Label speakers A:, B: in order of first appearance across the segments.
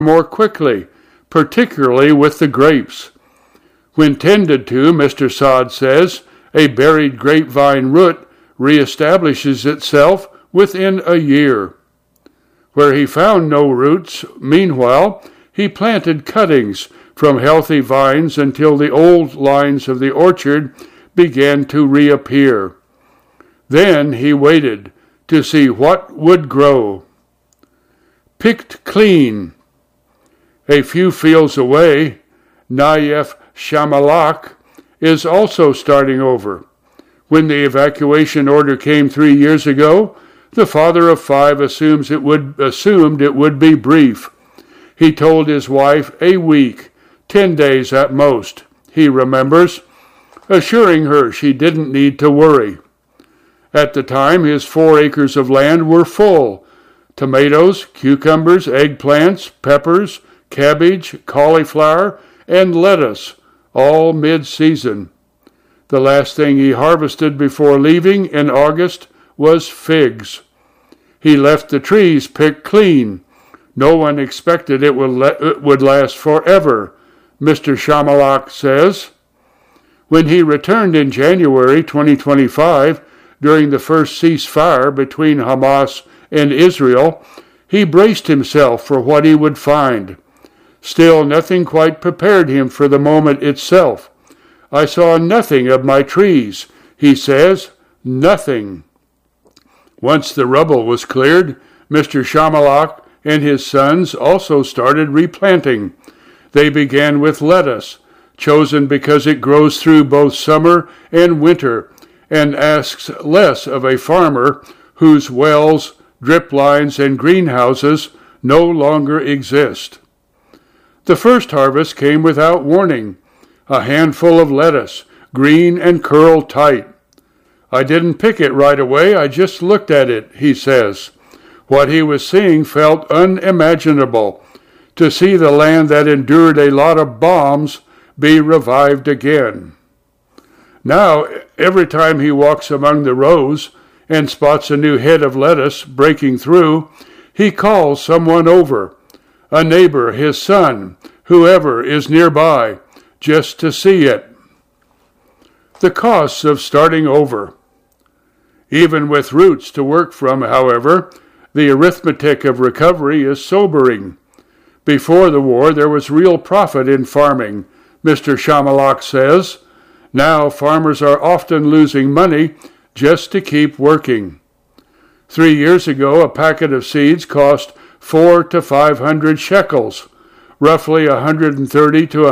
A: more quickly, particularly with the grapes. When tended to, Mr. Saad says, a buried grapevine root reestablishes itself within a year. Where he found no roots, meanwhile, he planted cuttings from healthy vines until the old lines of the orchard began to reappear. Then he waited to see what would grow. Picked clean. A few fields away, Nayef Shamalak is also starting over. When the evacuation order came 3 years ago, the father of 5 assumed it would be brief. He told his wife a week, 10 days at most, he remembers, assuring her she didn't need to worry. At the time, his 4 acres of land were full. Tomatoes, cucumbers, eggplants, peppers, cabbage, cauliflower, and lettuce, all mid-season. The last thing he harvested before leaving in August was figs. He left the trees picked clean. No one expected it would last forever, Mr. Shamalak says. When he returned in January 2025, during the first ceasefire between Hamas and Israel, he braced himself for what he would find. Still, nothing quite prepared him for the moment itself. I saw nothing of my trees, he says, nothing. Once the rubble was cleared, Mr. Shamalak and his sons also started replanting. They began with lettuce, chosen because it grows through both summer and winter, and asks less of a farmer whose wells, drip lines, and greenhouses no longer exist. The first harvest came without warning, a handful of lettuce, green and curled tight. I didn't pick it right away, I just looked at it, he says. What he was seeing felt unimaginable, to see the land that endured a lot of bombs be revived again. Now, every time he walks among the rows and spots a new head of lettuce breaking through, he calls someone over, a neighbor, his son, whoever is nearby, just to see it. The costs of starting over. Even with roots to work from, however, the arithmetic of recovery is sobering. Before the war, there was real profit in farming, Mr. Shamalak says. Now farmers are often losing money just to keep working. 3 years ago, a packet of seeds cost 400 to 500 shekels, roughly $130 to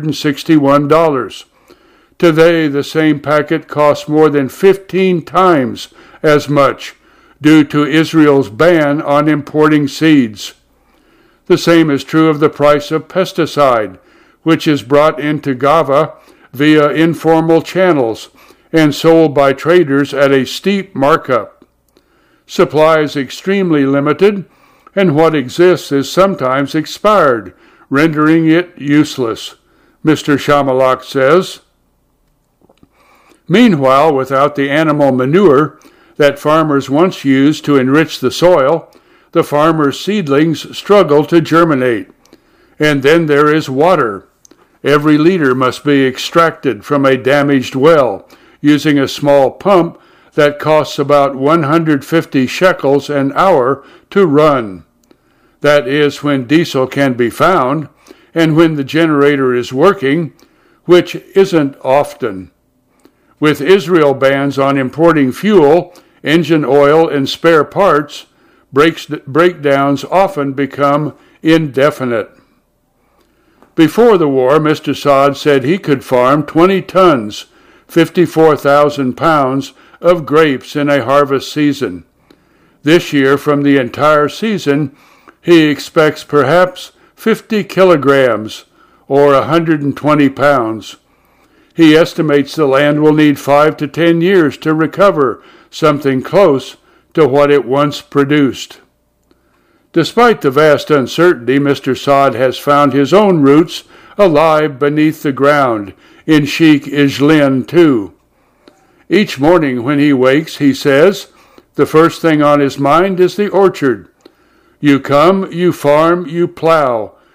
A: $161. Today, the same packet costs more than 15 times as much due to Israel's ban on importing seeds. The same is true of the price of pesticide, which is brought into Gava via informal channels and sold by traders at a steep markup. Supply is extremely limited, and what exists is sometimes expired, rendering it useless, Mr. Shamalak says. Meanwhile, without the animal manure that farmers once used to enrich the soil, the farmers' seedlings struggle to germinate. And then there is water. Every liter must be extracted from a damaged well using a small pump that costs about 150 shekels an hour to run. That is when diesel can be found and when the generator is working, which isn't often. With Israel bans on importing fuel, engine oil, and spare parts, breakdowns often become indefinite. Before the war, Mr. Saad said he could farm 20 tons, 54,000 pounds, of grapes in a harvest season. This year, from the entire season, he expects perhaps 50 kilograms, or 120 pounds. He estimates the land will need 5 to 10 years to recover something close to what it once produced. Despite the vast uncertainty, Mr. Saad has found his own roots alive beneath the ground in Sheikh Ijlin too. Each morning when he wakes, he says, the first thing on his mind is the orchard. You come, you farm, you plow,